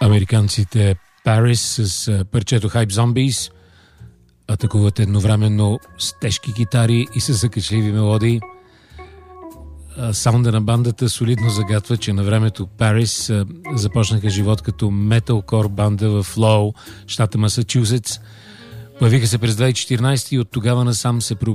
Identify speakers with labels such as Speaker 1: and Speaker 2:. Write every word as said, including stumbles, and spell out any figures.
Speaker 1: Американците Paris с парчето Hype Zombies атакуват едновременно с тежки китари и с закачливи мелодии. Саунда на бандата солидно загатва, че на времето Paris започнаха живот като металкор банда в Лоу, щата Масачузетс. Появиха се през две хиляди и четиринадесета и от тогава насам се